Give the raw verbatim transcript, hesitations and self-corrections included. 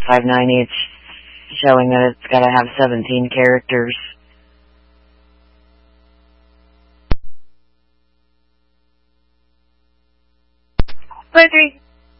five nine each, showing that it's got to have seventeen characters. Poetry.